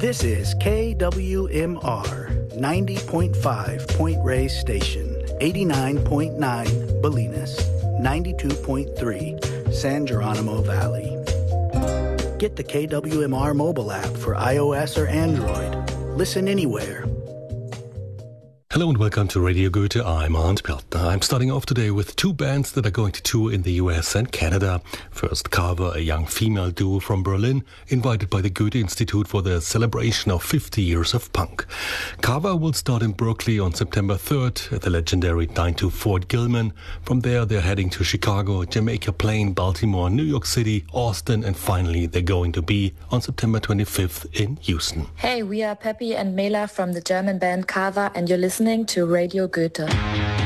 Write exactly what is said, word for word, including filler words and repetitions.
This is K W M R ninety point five Point Reyes Station, eighty-nine point nine Bolinas, ninety-two point three San Geronimo Valley. Get the K W M R mobile app for iOS or Android. Listen anywhere. Hello and welcome to Radio Goethe. I'm Arndt Peltner. I'm starting off today with two bands that are going to tour in the U S and Canada. First, Carver, a young female duo from Berlin, invited by the Goethe Institute for the celebration of fifty years of punk. Carver will start in Berkeley on September third at the legendary nine two Fort Gilman. From there, they're heading to Chicago, Jamaica Plain, Baltimore, New York City, Austin, and finally, they're going to be on September twenty-fifth in Houston. Hey, we are Peppy and Mela from the German band Carver, and you're listening to Radio Goethe.